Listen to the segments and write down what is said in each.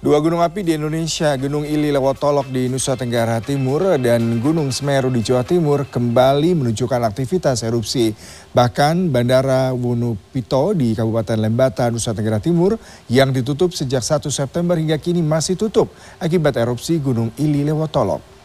Dua gunung api di Indonesia, Gunung Ili Lewotolok di Nusa Tenggara Timur dan Gunung Semeru di Jawa Timur kembali menunjukkan aktivitas erupsi. Bahkan Bandara Wunupito di Kabupaten Lembata, Nusa Tenggara Timur yang ditutup sejak 1 September hingga kini masih tutup akibat erupsi Gunung Ili Lewotolok.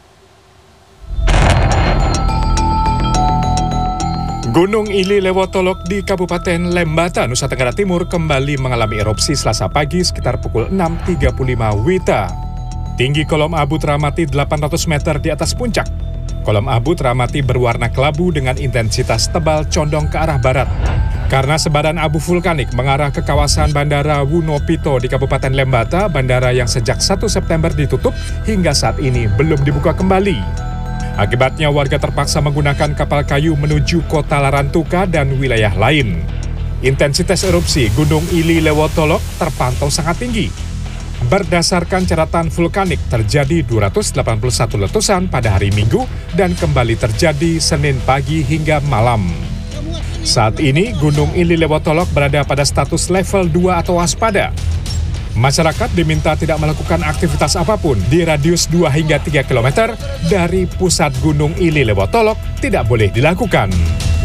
Gunung Ili Lewotolok di Kabupaten Lembata, Nusa Tenggara Timur kembali mengalami erupsi Selasa pagi sekitar pukul 6.35 WITA. Tinggi kolom abu teramati 800 meter di atas puncak. Kolom abu teramati berwarna kelabu dengan intensitas tebal condong ke arah barat. Karena sebaran abu vulkanik mengarah ke kawasan Bandara Wunupito di Kabupaten Lembata, bandara yang sejak 1 September ditutup hingga saat ini belum dibuka kembali. Akibatnya warga terpaksa menggunakan kapal kayu menuju kota Larantuka dan wilayah lain. Intensitas erupsi Gunung Ili Lewotolok terpantau sangat tinggi. Berdasarkan catatan vulkanik, terjadi 281 letusan pada hari Minggu dan kembali terjadi Senin pagi hingga malam. Saat ini, Gunung Ili Lewotolok berada pada status level 2 atau waspada. Masyarakat diminta tidak melakukan aktivitas apapun di radius 2 hingga 3 km dari pusat Gunung Ili Lewotolok tidak boleh dilakukan.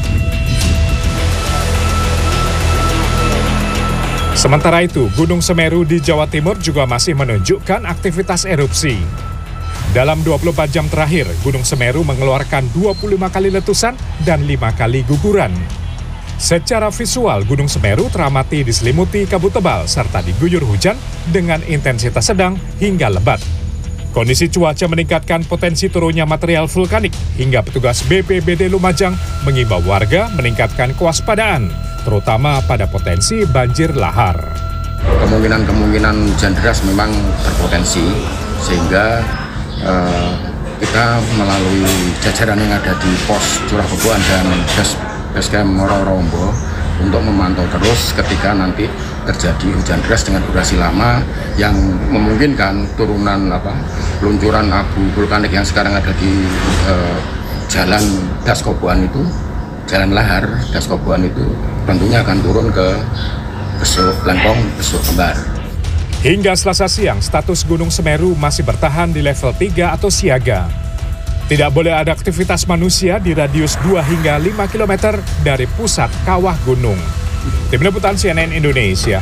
Sementara itu, Gunung Semeru di Jawa Timur juga masih menunjukkan aktivitas erupsi. Dalam 24 jam terakhir, Gunung Semeru mengeluarkan 25 kali letusan dan 5 kali guguran. Secara visual, Gunung Semeru teramati diselimuti kabut tebal serta diguyur hujan dengan intensitas sedang hingga lebat. Kondisi cuaca meningkatkan potensi turunnya material vulkanik hingga petugas BPBD Lumajang mengimbau warga meningkatkan kewaspadaan, terutama pada potensi banjir lahar. Kemungkinan hujan deras memang berpotensi, sehingga kita melalui jajaran yang ada di pos Curah Koboan dan Basecamp Mororombo untuk memantau terus ketika nanti terjadi hujan deras dengan durasi lama yang memungkinkan peluncuran abu vulkanik yang sekarang ada di jalan Das Koboan itu, jalan lahar Das Koboan itu tentunya akan turun ke Besuk Lengkong, Besuk Kembar. Hingga Selasa siang, status Gunung Semeru masih bertahan di level 3 atau siaga. Tidak boleh ada aktivitas manusia di radius 2 hingga 5 km dari pusat kawah gunung. Tim Liputan CNN Indonesia.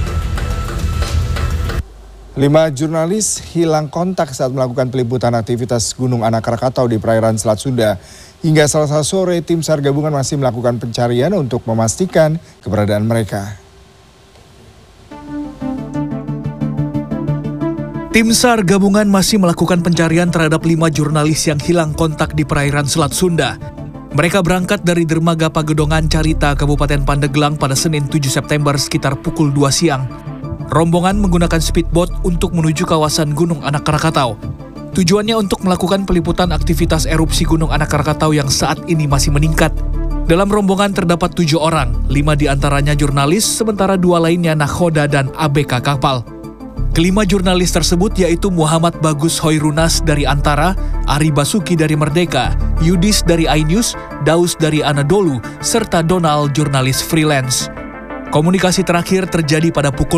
5 jurnalis hilang kontak saat melakukan peliputan aktivitas Gunung Anak Krakatau di perairan Selat Sunda. Hingga Selasa sore, tim SAR gabungan masih melakukan pencarian untuk memastikan keberadaan mereka. Tim SAR gabungan masih melakukan pencarian terhadap 5 jurnalis yang hilang kontak di perairan Selat Sunda. Mereka berangkat dari Dermaga Pagedongan Carita, Kabupaten Pandeglang pada Senin 7 September sekitar pukul 2 siang. Rombongan menggunakan speedboat untuk menuju kawasan Gunung Anak Krakatau. Tujuannya untuk melakukan peliputan aktivitas erupsi Gunung Anak Krakatau yang saat ini masih meningkat. Dalam rombongan terdapat 7 orang, 5 diantaranya jurnalis, sementara 2 lainnya nakhoda dan ABK kapal. Kelima jurnalis tersebut yaitu Muhammad Bagus Hoirunas dari Antara, Ari Basuki dari Merdeka, Yudis dari iNews, Daus dari Anadolu, serta Donald jurnalis freelance. Komunikasi terakhir terjadi pada pukul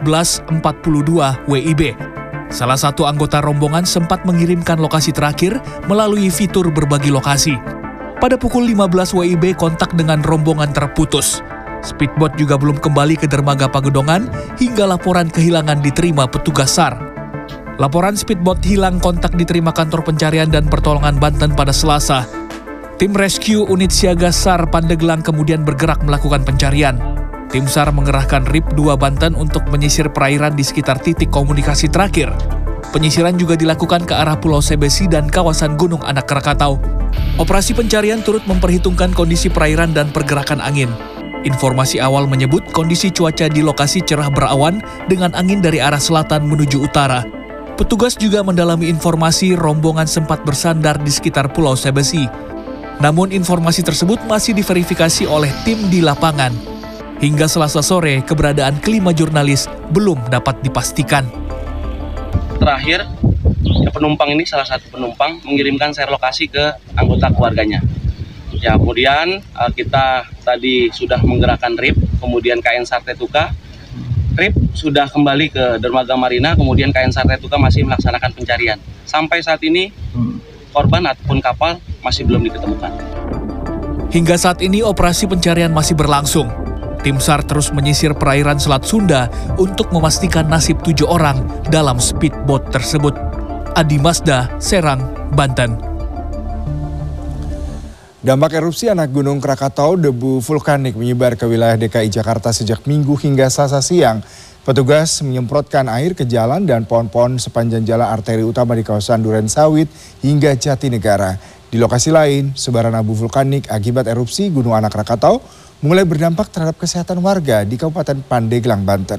14.42 WIB. Salah satu anggota rombongan sempat mengirimkan lokasi terakhir melalui fitur berbagi lokasi. Pada pukul 15 WIB kontak dengan rombongan terputus. Speedboat juga belum kembali ke Dermaga Pagedongan hingga laporan kehilangan diterima petugas SAR. Laporan speedboat hilang kontak diterima Kantor Pencarian dan Pertolongan Banten pada Selasa. Tim rescue unit siaga SAR Pandeglang kemudian bergerak melakukan pencarian. Tim SAR mengerahkan RIP 2 Banten untuk menyisir perairan di sekitar titik komunikasi terakhir. Penyisiran juga dilakukan ke arah Pulau Sebesi dan kawasan Gunung Anak Krakatau. Operasi pencarian turut memperhitungkan kondisi perairan dan pergerakan angin. Informasi awal menyebut kondisi cuaca di lokasi cerah berawan dengan angin dari arah selatan menuju utara. Petugas juga mendalami informasi rombongan sempat bersandar di sekitar Pulau Sebesi. Namun informasi tersebut masih diverifikasi oleh tim di lapangan. Hingga Selasa sore, keberadaan kelima jurnalis belum dapat dipastikan. Terakhir, penumpang ini salah satu penumpang mengirimkan share lokasi ke anggota keluarganya. Ya, kemudian kita tadi sudah menggerakkan RIP, kemudian KN SAR Tetuka, trip sudah kembali ke dermaga Marina, kemudian KN Sartetuka masih melaksanakan pencarian. Sampai saat ini korban ataupun kapal masih belum diketemukan. Hingga saat ini operasi pencarian masih berlangsung. Tim SAR terus menyisir perairan Selat Sunda untuk memastikan nasib 7 orang dalam speedboat tersebut. Adi Mazda, Serang, Banten. Dampak erupsi anak Gunung Krakatau, debu vulkanik menyebar ke wilayah DKI Jakarta sejak Minggu hingga Selasa siang. Petugas menyemprotkan air ke jalan dan pohon-pohon sepanjang jalan arteri utama di kawasan Durensawit hingga Jatinegara. Di lokasi lain, sebaran abu vulkanik akibat erupsi Gunung Anak Krakatau mulai berdampak terhadap kesehatan warga di Kabupaten Pandeglang, Banten.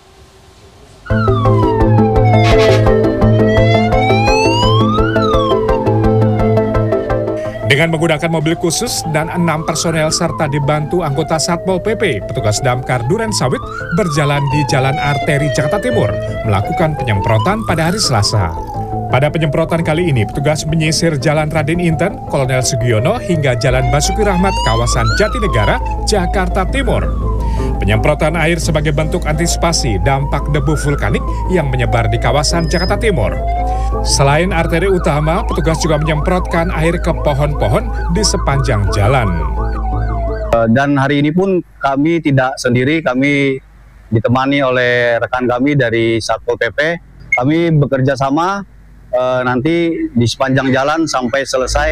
Dengan menggunakan mobil khusus dan 6 personel serta dibantu anggota Satpol PP, petugas damkar Durensawit berjalan di Jalan Arteri Jakarta Timur melakukan penyemprotan pada hari Selasa. Pada penyemprotan kali ini, petugas menyisir Jalan Raden Inten, Kolonel Sugiono hingga Jalan Basuki Rahmat, kawasan Jatinegara, Jakarta Timur. Penyemprotan air sebagai bentuk antisipasi dampak debu vulkanik yang menyebar di kawasan Jakarta Timur. Selain arteri utama, petugas juga menyemprotkan air ke pohon-pohon di sepanjang jalan. Dan hari ini pun kami tidak sendiri, kami ditemani oleh rekan kami dari Satpol PP. Kami bekerja sama nanti di sepanjang jalan sampai selesai.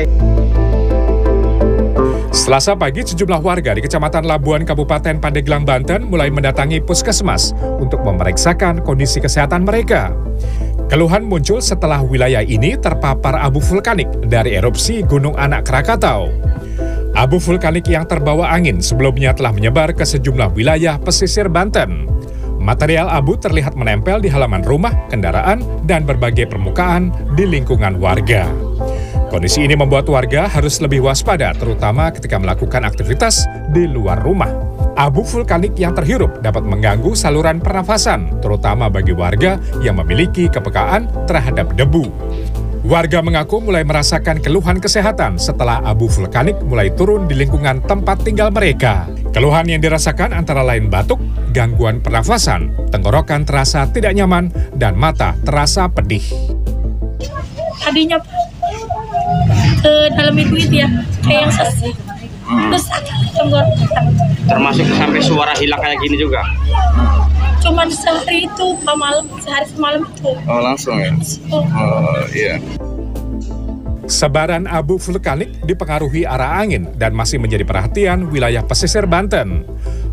Selasa pagi, sejumlah warga di Kecamatan Labuan, Kabupaten Pandeglang, Banten mulai mendatangi puskesmas untuk memeriksakan kondisi kesehatan mereka. Keluhan muncul setelah wilayah ini terpapar abu vulkanik dari erupsi Gunung Anak Krakatau. Abu vulkanik yang terbawa angin sebelumnya telah menyebar ke sejumlah wilayah pesisir Banten. Material abu terlihat menempel di halaman rumah, kendaraan, dan berbagai permukaan di lingkungan warga. Kondisi ini membuat warga harus lebih waspada, terutama ketika melakukan aktivitas di luar rumah. Abu vulkanik yang terhirup dapat mengganggu saluran pernafasan, terutama bagi warga yang memiliki kepekaan terhadap debu. Warga mengaku mulai merasakan keluhan kesehatan setelah abu vulkanik mulai turun di lingkungan tempat tinggal mereka. Keluhan yang dirasakan antara lain batuk, gangguan pernafasan, tenggorokan terasa tidak nyaman, dan mata terasa pedih. Tadinya ke dalam itu ya, kayak yang sesak. Terus tenggorokan. Termasuk sampai suara hilang kayak gini juga? Cuman sehari itu, sehari semalam itu. Oh langsung ya? Oh iya. Sebaran abu vulkanik dipengaruhi arah angin dan masih menjadi perhatian wilayah pesisir Banten.